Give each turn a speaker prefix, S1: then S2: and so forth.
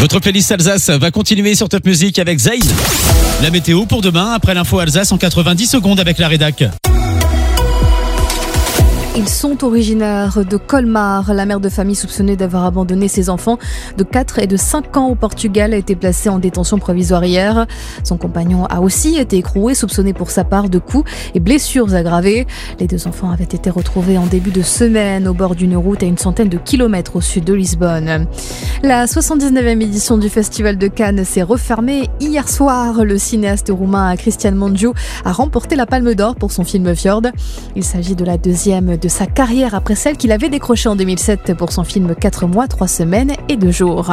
S1: Votre playlist Alsace va continuer sur Top Music avec Zayn. La météo pour demain, après l'info Alsace en 90 secondes avec la rédac.
S2: Ils sont originaires de Colmar. La mère de famille soupçonnée d'avoir abandonné ses enfants de 4 et de 5 ans au Portugal a été placée en détention provisoire hier. Son compagnon a aussi été écroué, soupçonné pour sa part de coups et blessures aggravées. Les 2 enfants avaient été retrouvés en début de semaine au bord d'une route à une centaine de kilomètres au sud de Lisbonne. La 79e édition du Festival de Cannes s'est refermée hier soir. Le cinéaste roumain Cristian Mungiu a remporté la Palme d'Or pour son film Fjord. Il s'agit de la deuxième de sa carrière après celle qu'il avait décrochée en 2007 pour son film 4 mois, 3 semaines et 2 jours.